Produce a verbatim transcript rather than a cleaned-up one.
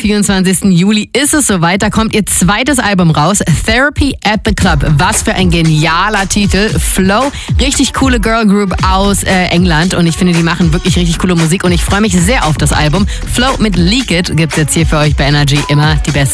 vierundzwanzigsten Juli ist es soweit. Da kommt ihr zweites Album raus, Therapy at the Club. Was für ein genialer Titel. Flow, richtig coole Girl Group aus äh, England. Und ich finde, die machen wirklich richtig coole Musik. Und ich freue mich sehr auf das Album. Flow mit Leak It gibt's jetzt hier für euch bei Energy. Immer die besten